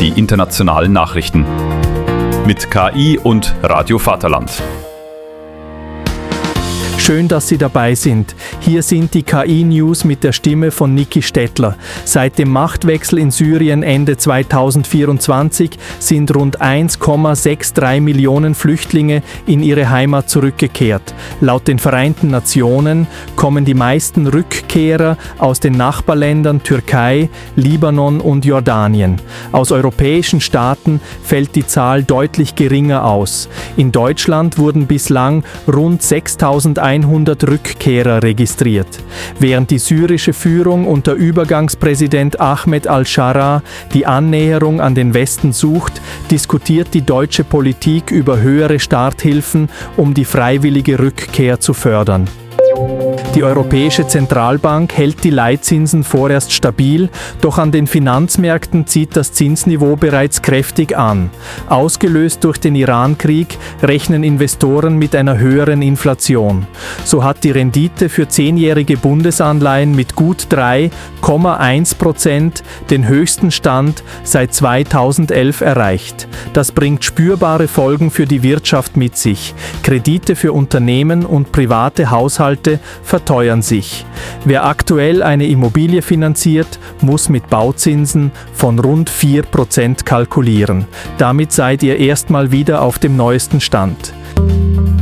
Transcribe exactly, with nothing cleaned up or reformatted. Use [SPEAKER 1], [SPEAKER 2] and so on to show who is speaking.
[SPEAKER 1] die internationalen Nachrichten. Mit K I und Radio Vaterland.
[SPEAKER 2] Schön, dass Sie dabei sind. Hier sind die K I-News mit der Stimme von Niki Stettler. Seit dem Machtwechsel in Syrien Ende zweitausendvierundzwanzig sind rund eins Komma drei Millionen Flüchtlinge in ihre Heimat zurückgekehrt. Laut den Vereinten Nationen kommen die meisten Rückkehrer aus den Nachbarländern Türkei, Libanon und Jordanien. Aus europäischen Staaten fällt die Zahl deutlich geringer aus. In Deutschland wurden bislang rund sechstausendeinhundert Rückkehrer registriert. Während die syrische Führung unter Übergangspräsident Ahmed al-Sharaa die Annäherung an den Westen sucht, diskutiert die deutsche Politik über höhere Starthilfen, um die freiwillige Rückkehr zu fördern. Die Europäische Zentralbank hält die Leitzinsen vorerst stabil, doch an den Finanzmärkten zieht das Zinsniveau bereits kräftig an. Ausgelöst durch den Iran-Krieg rechnen Investoren mit einer höheren Inflation. So hat die Rendite für zehnjährige Bundesanleihen mit gut drei Komma eins Prozent den höchsten Stand seit zweitausendelf erreicht. Das bringt spürbare Folgen für die Wirtschaft mit sich. Kredite für Unternehmen und private Haushalte verteuern sich. Wer aktuell eine Immobilie finanziert, muss mit Bauzinsen von rund vier Prozent kalkulieren. Damit seid ihr erstmal wieder auf dem neuesten Stand.